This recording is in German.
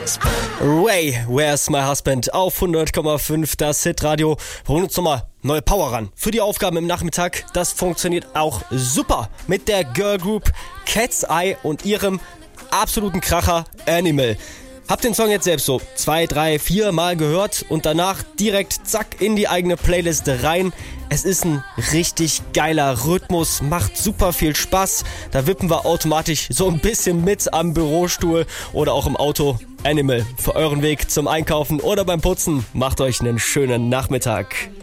Ray, Where's My Husband auf 100,5 das Hitradio. Wir holen uns nochmal neue Power ran für die Aufgaben im Nachmittag. Das funktioniert auch super mit der Girl Group Cat's Eye und ihrem absoluten Kracher Animal. Habt den Song jetzt selbst so 2, 3, 4 Mal gehört und danach direkt zack in die eigene Playlist rein. Es ist ein richtig geiler Rhythmus, macht super viel Spaß. Da wippen wir automatisch so ein bisschen mit am Bürostuhl oder auch im Auto. Animal für euren Weg zum Einkaufen oder beim Putzen. Macht euch einen schönen Nachmittag.